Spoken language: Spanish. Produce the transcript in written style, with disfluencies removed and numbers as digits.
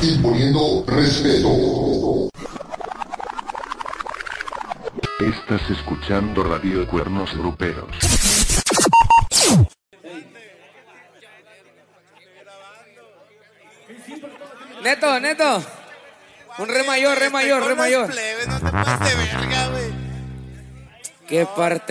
imponiendo respeto. Estás escuchando Radio Cuernos Gruperos. Neto. Un re mayor. Plebes, no te pases de verga, güey. ¿Qué parte?